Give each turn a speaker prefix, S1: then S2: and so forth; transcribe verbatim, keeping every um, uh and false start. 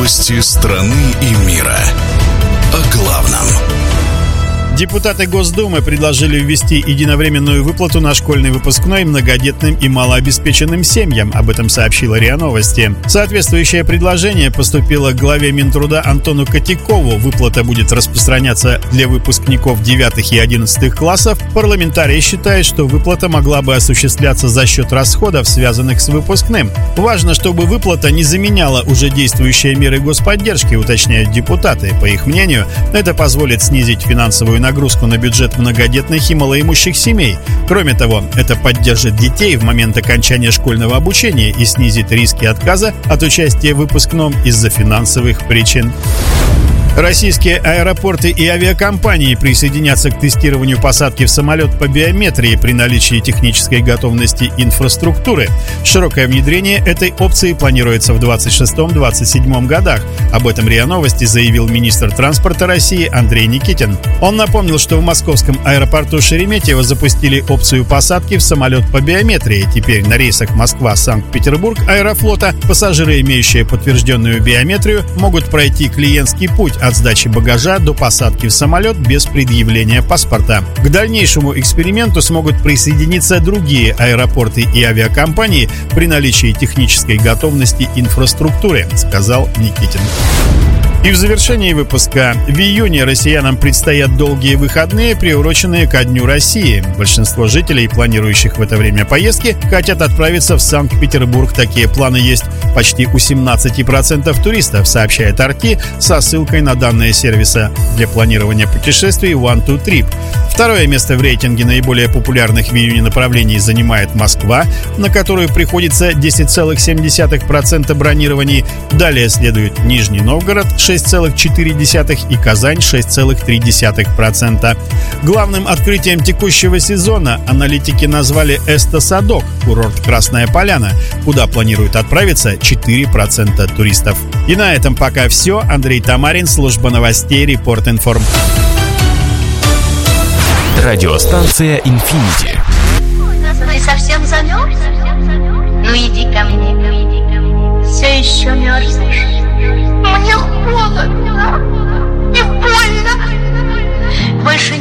S1: Новости страны и мира. О главном.
S2: Депутаты Госдумы предложили ввести единовременную выплату на школьный выпускной многодетным и малообеспеченным семьям. Об этом сообщила РИА Новости. Соответствующее предложение поступило к главе Минтруда Антону Котякову. Выплата будет распространяться для выпускников девятых и одиннадцатых классов. Парламентарии считают, что выплата могла бы осуществляться за счет расходов, связанных с выпускным. Важно, чтобы выплата не заменяла уже действующие меры господдержки, уточняют депутаты. По их мнению, это позволит снизить финансовую нагрузку на бюджет многодетных и малоимущих семей. Кроме того, это поддержит детей в момент окончания школьного обучения и снизит риски отказа от участия в выпускном из-за финансовых причин. Российские аэропорты и авиакомпании присоединятся к тестированию посадки в самолет по биометрии при наличии технической готовности инфраструктуры. Широкое внедрение этой опции планируется в двадцать шестом — двадцать седьмом годах. Об этом РИА Новости заявил министр транспорта России Андрей Никитин. Он напомнил, что в московском аэропорту Шереметьево запустили опцию посадки в самолет по биометрии. Теперь на рейсах Москва-Санкт-Петербург Аэрофлота пассажиры, имеющие подтвержденную биометрию, могут пройти клиентский путь от сдачи багажа до посадки в самолет без предъявления паспорта. К дальнейшему эксперименту смогут присоединиться другие аэропорты и авиакомпании при наличии технической готовности инфраструктуры, сказал Никитин. И в завершении выпуска. В июне россиянам предстоят долгие выходные, приуроченные ко Дню России. Большинство жителей, планирующих в это время поездки, хотят отправиться в Санкт-Петербург. Такие планы есть почти у семнадцати процентов туристов, сообщает эр ти со ссылкой на данные сервиса для планирования путешествий One to Trip. Второе место в рейтинге наиболее популярных в июне направлений занимает Москва, на которую приходится десять целых семь десятых процента бронирований. Далее следует Нижний Новгород — шесть целых четыре десятых процента и Казань — шесть целых три десятых процента. Главным открытием текущего сезона аналитики назвали Эсто-Садок, курорт Красная Поляна, куда планируют отправиться четыре процента туристов. И на этом пока все. Андрей Тамарин, служба новостей Репорт-Информ.
S3: Радиостанция «Инфинити».
S4: Ты совсем замерз? Ну иди ко мне, иди ко мне. Все еще мерзнешь? Мне холодно и больно. Больше